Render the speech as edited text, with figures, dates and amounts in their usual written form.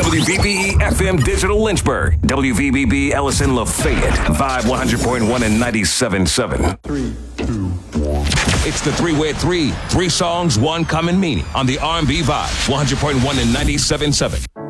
WVBE FM Digital Lynchburg. WVBB Ellison Lafayette. Vibe 100.1 and 97.7. 3, 2, 1. It's the three-way at three. 3 songs, 1 common meaning on the R&B Vibe 100.1 and 97.7.